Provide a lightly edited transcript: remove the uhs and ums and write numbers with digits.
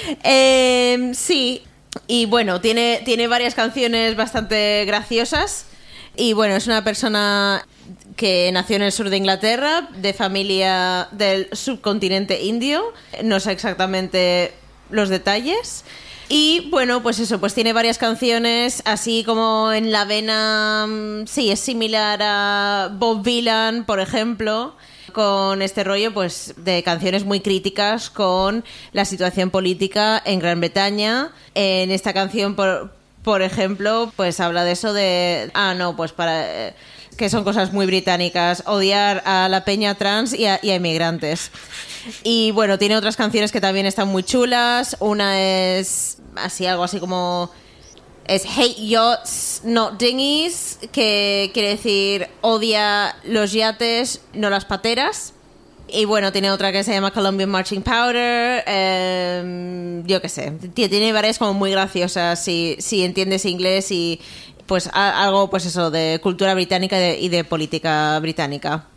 Sí, y bueno, tiene varias canciones bastante graciosas. Y bueno, es una persona que nació en el sur de Inglaterra, de familia del subcontinente indio. No sé exactamente los detalles. Y bueno, pues eso, pues tiene varias canciones así como en la vena. Sí, es similar a Bob Dylan, por ejemplo, con este rollo pues de canciones muy críticas con la situación política en Gran Bretaña. En esta canción, por ejemplo, pues habla de eso de... pues para... que son cosas muy británicas, odiar a la peña trans y a inmigrantes. Y bueno, tiene otras canciones que también están muy chulas. Una es algo así como... Es Hate Yachts, Not Dinghies, que quiere decir odia los yates, no las pateras. Y bueno, tiene otra que se llama Colombian Marching Powder. Yo qué sé, tiene varias como muy graciosas si entiendes inglés y pues algo pues eso de cultura británica y de política británica.